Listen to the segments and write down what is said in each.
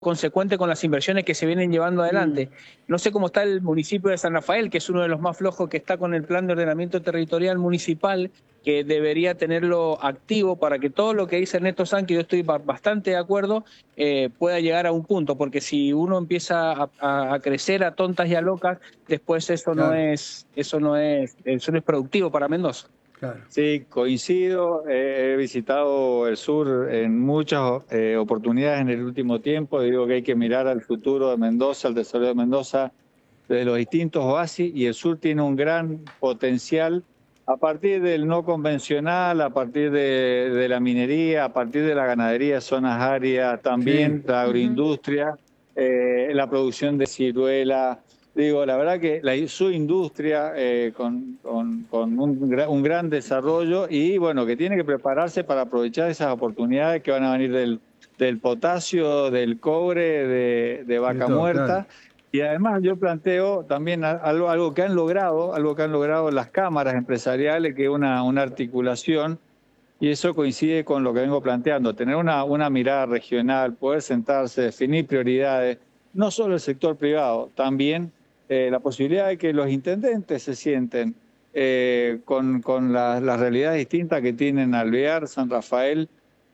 consecuente con las inversiones que se vienen llevando adelante. No sé cómo está el municipio de San Rafael, que es uno de los más flojos, que está con el plan de ordenamiento territorial municipal, que debería tenerlo activo para que todo lo que dice Ernesto Sanz, que yo estoy bastante de acuerdo, pueda llegar a un punto, porque si uno empieza a crecer a tontas y a locas, después eso no es productivo para Mendoza. Claro. Sí, coincido. He visitado el sur en muchas oportunidades en el último tiempo. Digo que hay que mirar al futuro de Mendoza, al desarrollo de Mendoza, desde los distintos oasis, y el sur tiene un gran potencial a partir del no convencional, a partir de la minería, a partir de la ganadería, zonas áridas, también la agroindustria, la producción de ciruela. Digo, la verdad que su industria con un gran desarrollo, y bueno, que tiene que prepararse para aprovechar esas oportunidades que van a venir del potasio, del cobre, de vaca muerta. Claro. Y además yo planteo también algo que han logrado las cámaras empresariales, que es una articulación, y eso coincide con lo que vengo planteando, tener una mirada regional, poder sentarse, definir prioridades, no solo el sector privado, también la posibilidad de que los intendentes se sienten con las realidades distintas que tienen Alvear, San Rafael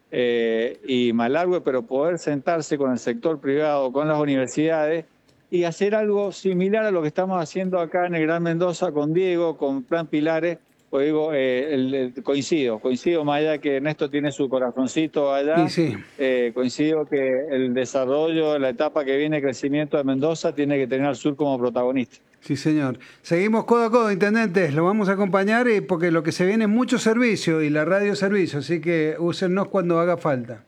y Malargüe, pero poder sentarse con el sector privado, con las universidades, y hacer algo similar a lo que estamos haciendo acá en el Gran Mendoza con Diego, con Plan Pilares. Pues digo, coincido, más allá que Ernesto tiene su corazoncito allá, coincido que el desarrollo, la etapa que viene, crecimiento de Mendoza, tiene que tener al sur como protagonista. Sí, señor. Seguimos codo a codo, intendentes, lo vamos a acompañar porque lo que se viene es mucho servicio y la radio servicio, así que úsennos cuando haga falta.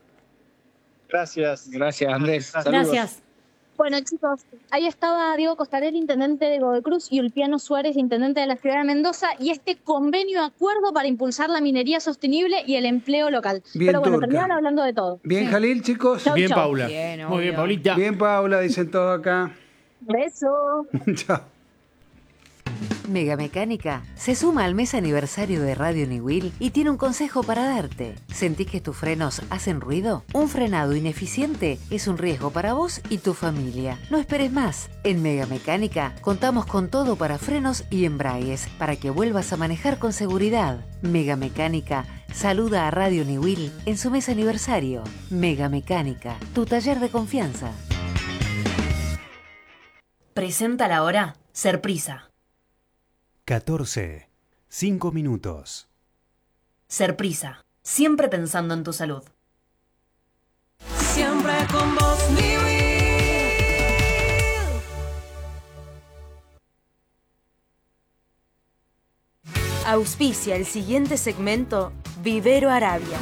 Gracias. Gracias, Andrés. Saludos. Gracias. Bueno, chicos, ahí estaba Diego Costarelli, intendente de Godoy Cruz, y Ulpiano Suárez, intendente de la ciudad de Mendoza, y este convenio de acuerdo para impulsar la minería sostenible y el empleo local. Bien, pero bueno, Turca. terminaron hablando de todo. Bien, Jalil, chicos. Bien, chau. Paula. Bien, muy bien, Paulita. Bien, Paula, dicen todo acá. Beso. Chao. Mega Mecánica se suma al mes aniversario de Radio Niwil y tiene un consejo para darte. ¿Sentís que tus frenos hacen ruido? Un frenado ineficiente es un riesgo para vos y tu familia. No esperes más. En Mega Mecánica contamos con todo para frenos y embragues para que vuelvas a manejar con seguridad. Mega Mecánica saluda a Radio Niwil en su mes aniversario. Mega Mecánica, tu taller de confianza. Presenta la hora Serprisa. 14. 5 minutos. Serprisa, siempre pensando en tu salud. Siempre con vos, Auspicia el siguiente segmento Vivero Arabia.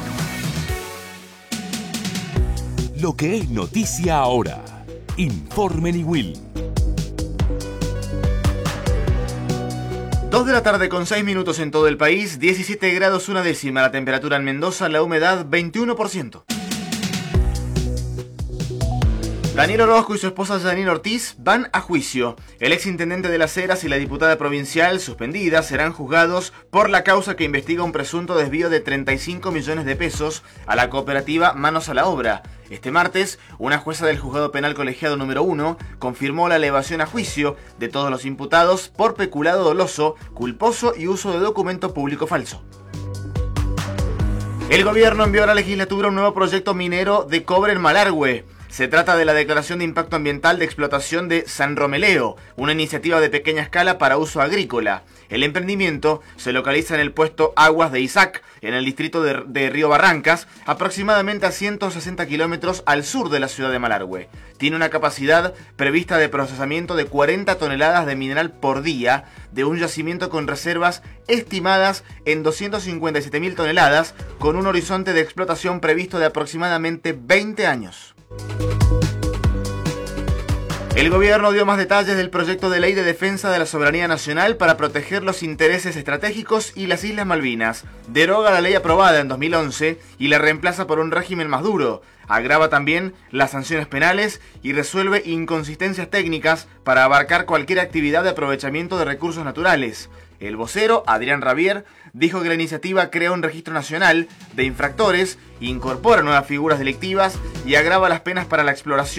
Lo que es noticia ahora. Informe Niwil. 2 de la tarde con 6 minutos en todo el país, 17 grados 1 décima la temperatura en Mendoza, la humedad 21%. Daniel Orozco y su esposa Janine Ortiz van a juicio. El exintendente de Las Heras y la diputada provincial suspendida serán juzgados por la causa que investiga un presunto desvío de 35 millones de pesos a la cooperativa Manos a la Obra. Este martes, una jueza del Juzgado Penal Colegiado número 1 confirmó la elevación a juicio de todos los imputados por peculado doloso, culposo y uso de documento público falso. El gobierno envió a la legislatura un nuevo proyecto minero de cobre en Malargüe. Se trata de la Declaración de Impacto Ambiental de Explotación de San Romeleo, una iniciativa de pequeña escala para uso agrícola. El emprendimiento se localiza en el puesto Aguas de Isaac, en el distrito de Río Barrancas, aproximadamente a 160 kilómetros al sur de la ciudad de Malargüe. Tiene una capacidad prevista de procesamiento de 40 toneladas de mineral por día, de un yacimiento con reservas estimadas en 257.000 toneladas, con un horizonte de explotación previsto de aproximadamente 20 años. El gobierno dio más detalles del proyecto de ley de defensa de la soberanía nacional para proteger los intereses estratégicos y las Islas Malvinas. Deroga la ley aprobada en 2011 y la reemplaza por un régimen más duro. Agrava también las sanciones penales y resuelve inconsistencias técnicas para abarcar cualquier actividad de aprovechamiento de recursos naturales. El vocero, Adrián Rabier, dijo que la iniciativa crea un registro nacional de infractores, incorpora nuevas figuras delictivas y agrava las penas para la exploración